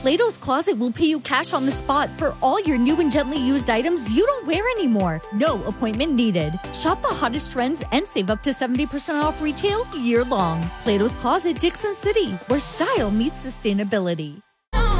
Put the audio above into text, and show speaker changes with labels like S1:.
S1: Plato's Closet will pay you cash on the spot for all your new and gently used items you don't wear anymore. No appointment needed. Shop the hottest trends and save up to 70% off retail year long. Plato's Closet, Dixon City, where style meets sustainability.